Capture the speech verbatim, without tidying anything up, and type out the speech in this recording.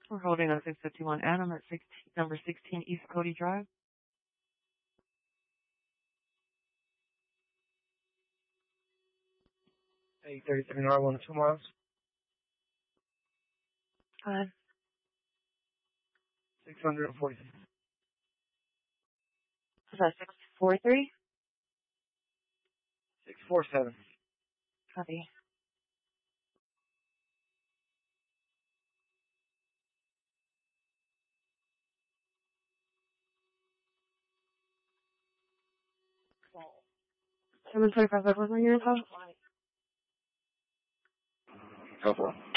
We're holding on six fifty-one Adam at sixteen, number sixteen East Cody Drive. eight thirty-three R one, two miles. Hi. six hundred forty-six. Is that six four three? six four seven. Copy. seven twenty-five, what was my unit call? Go for it.